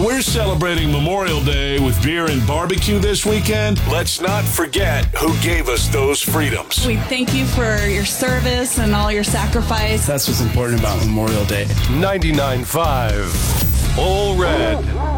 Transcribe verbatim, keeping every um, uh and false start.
we're celebrating Memorial Day with beer and barbecue this weekend, let's not forget who gave us those freedoms. We thank you for your service and all your sacrifice. That's what's important about Memorial Day. ninety-nine point five All Red.